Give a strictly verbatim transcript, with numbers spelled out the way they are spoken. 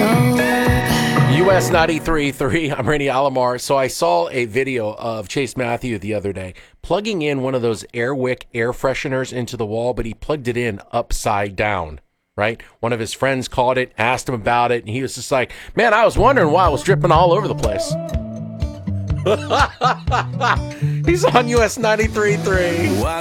U S ninety-three point three, I'm Randy Alomar. So I saw a video of Chase Matthew the other day plugging in one of those Airwick air fresheners into the wall, but he plugged it in upside down, right? One of his friends caught it, asked him about it, and he was just like, man, I was wondering why it was dripping all over the place. He's on U S ninety-three point three.